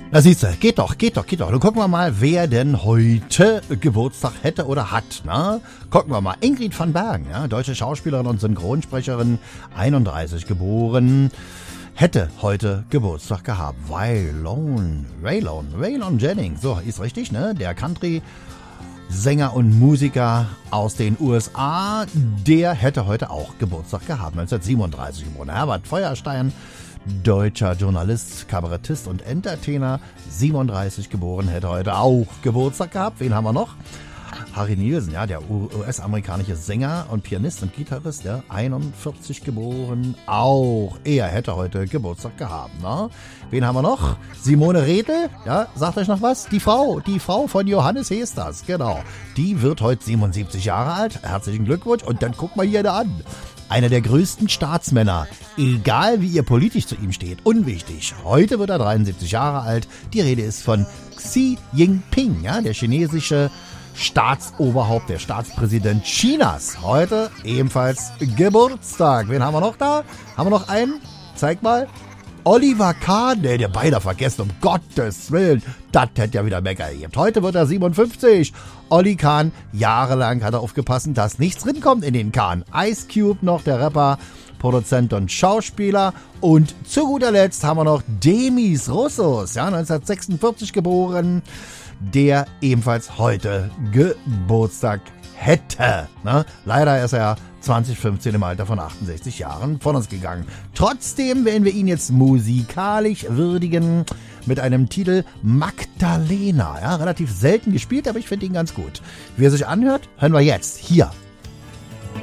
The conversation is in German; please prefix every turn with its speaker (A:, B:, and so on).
A: Na siehst du, geht doch. Nun gucken wir mal, wer denn heute Geburtstag hätte oder hat. Ne? Gucken wir mal. Ingrid van Bergen, ja, deutsche Schauspielerin und Synchronsprecherin, 31 geboren, hätte heute Geburtstag gehabt. Waylon Jennings, so ist richtig, ne? Der Country-Sänger und Musiker aus den USA, der hätte heute auch Geburtstag gehabt. 1937 geboren. Herbert Feuerstein, deutscher Journalist, Kabarettist und Entertainer, 37 geboren, hätte heute auch Geburtstag gehabt. Wen haben wir noch? Harry Nilsson, ja, der US-amerikanische Sänger und Pianist und Gitarrist, ja, 41 geboren, auch er hätte heute Geburtstag gehabt. Ne? Wen haben wir noch? Simone Redl, ja, sagt euch noch was? Die Frau von Johannes Hesters, genau. Die wird heute 77 Jahre alt, herzlichen Glückwunsch. Und dann guck mal hier da an. Einer der größten Staatsmänner, egal wie ihr politisch zu ihm steht, unwichtig. Heute wird er 73 Jahre alt. Die Rede ist von Xi Jinping, ja, der chinesische Staatsoberhaupt, der Staatspräsident Chinas. Heute ebenfalls Geburtstag. Wen haben wir noch da? Haben wir noch einen? Zeig mal. Oliver Kahn, der beinahe vergessen, um Gottes Willen. Das hätte ja wieder Mecker gegeben. Heute wird er 57. Olli Kahn, jahrelang hat er aufgepasst, dass nichts drin kommt in den Kahn. Ice Cube noch, der Rapper, Produzent und Schauspieler. Und zu guter Letzt haben wir noch Demis Roussos, ja, 1946 geboren, der ebenfalls heute Geburtstag hätte. Ne? Leider ist er 2015 im Alter von 68 Jahren von uns gegangen. Trotzdem werden wir ihn jetzt musikalisch würdigen mit einem Titel Magdalena. Ja, relativ selten gespielt, aber ich finde ihn ganz gut. Wie er sich anhört, hören wir jetzt hier